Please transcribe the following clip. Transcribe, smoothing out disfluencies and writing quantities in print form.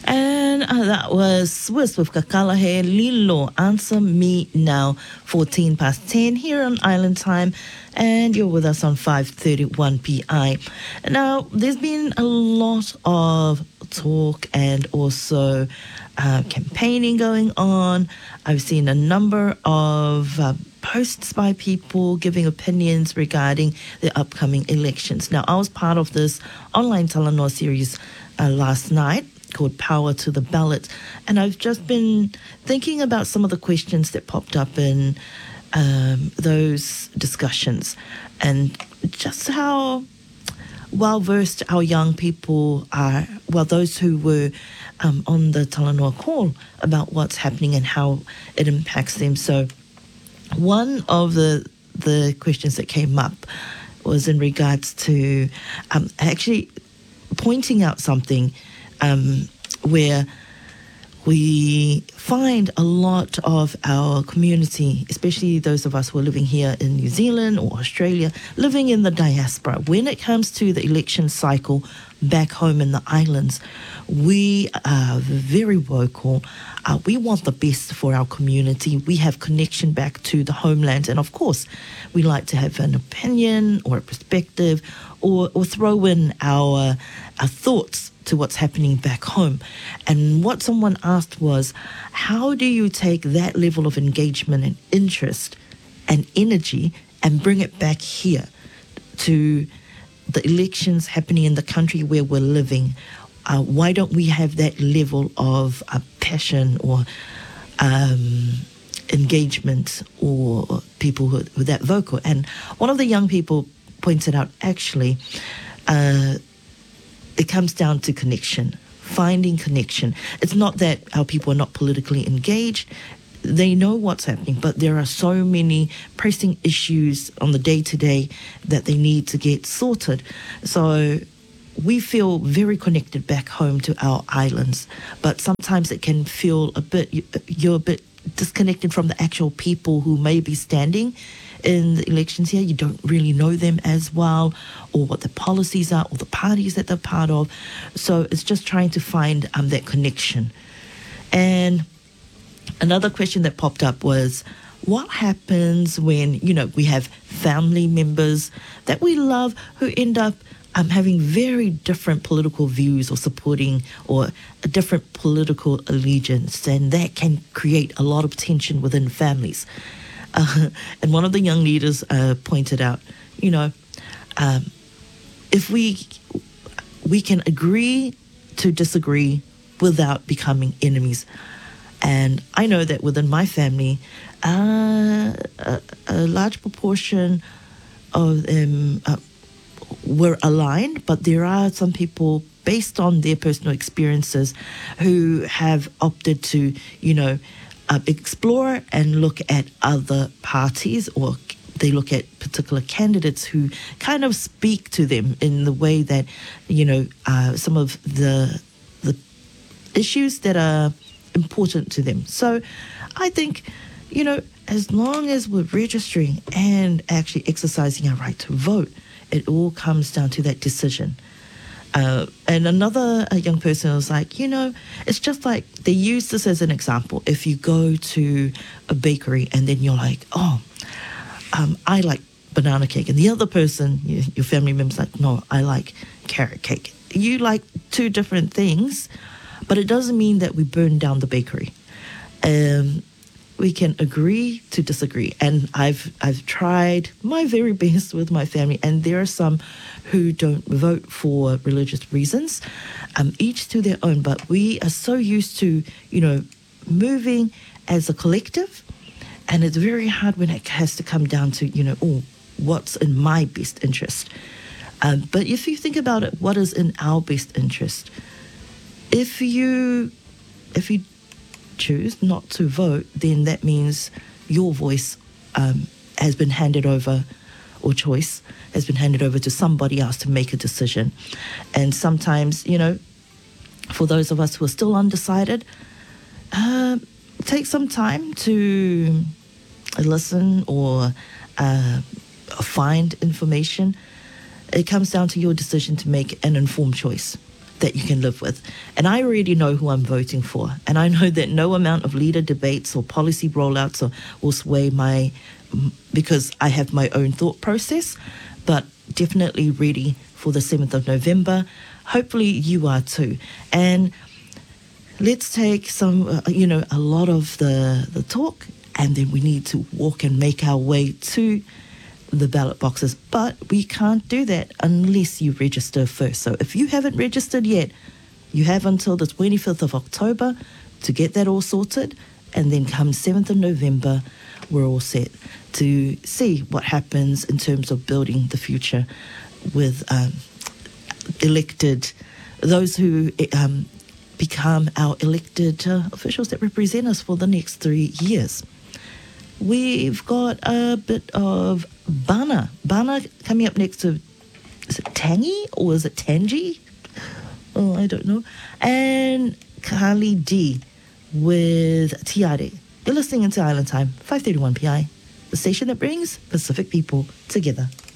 And that was Swiss with Kakalahe Lilo. Answer Me Now, 14 past 10 here on Island Time. And you're with us on 5:31 PI. Now, there's been a lot of talk and also campaigning going on. I've seen a number of posts by people giving opinions regarding the upcoming elections. Now, I was part of this online Talanoa series last night called Power to the Ballot, and I've just been thinking about some of the questions that popped up in those discussions and just how well versed our young people are, well, those who were on the Talanoa call about what's happening and how it impacts them. So one of the questions that came up was in regards to actually pointing out something where we find a lot of our community, especially those of us who are living here in New Zealand or Australia, living in the diaspora. When it comes to the election cycle back home in the islands, we are very vocal. We want the best for our community. We have connection back to the homeland. And of course, we like to have an opinion or a perspective or throw in our thoughts to what's happening back home. And what someone asked was, how do you take that level of engagement and interest and energy and bring it back here to the elections happening in the country where we're living? Why don't we have that level of passion or engagement or people who are that vocal? And one of the young people pointed out, actually, it comes down to connection, finding connection. It's not that our people are not politically engaged. They know what's happening, but there are so many pressing issues on the day-to-day that they need to get sorted. So we feel very connected back home to our islands, but sometimes it can feel you're a bit disconnected from the actual people who may be standing in the elections here. You don't really know them as well, or what the policies are, or the parties that they're part of. So it's just trying to find that connection. And another question that popped up was, what happens when, we have family members that we love who end up having very different political views or supporting or a different political allegiance, and that can create a lot of tension within families. And one of the young leaders pointed out, if we can agree to disagree without becoming enemies. And I know that within my family, a large proportion of them were aligned, but there are some people, based on their personal experiences, who have opted to, explore and look at other parties, or they look at particular candidates who kind of speak to them in the way that, some of the issues that are important to them. So I think, as long as we're registering and actually exercising our right to vote, it all comes down to that decision. And another young person was like, it's just like, they use this as an example. If you go to a bakery and then you're like, I like banana cake. And the other person, your family member's like, no, I like carrot cake. You like two different things, but it doesn't mean that we burn down the bakery. We can agree to disagree. And I've tried my very best with my family, and there are some who don't vote for religious reasons, each to their own. But we are so used to, moving as a collective, and it's very hard when it has to come down to, what's in my best interest. But if you think about it, what is in our best interest? If you choose not to vote, then that means your voice has been handed over, or choice has been handed over to somebody else to make a decision. And sometimes, for those of us who are still undecided, take some time to listen or find information. It comes down to your decision to make an informed choice. that you can live with. And I already know who I'm voting for. And I know that no amount of leader debates or policy rollouts will sway because I have my own thought process, but definitely ready for the 7th of November. Hopefully you are too. And let's take some, a lot of the talk, and then we need to walk and make our way to the ballot boxes. But we can't do that unless you register first. So if you haven't registered yet, you have until the 25th of October to get that all sorted. And then come 7th of November, we're all set to see what happens in terms of building the future with those who become our elected officials that represent us for the next 3 years. We've got a bit of Bana. Bana coming up next to, is it Tangi or is it Tangi? Oh, I don't know. And Kali D with Tiare. You're listening into Island Time, 5:31 PI, the station that brings Pacific people together.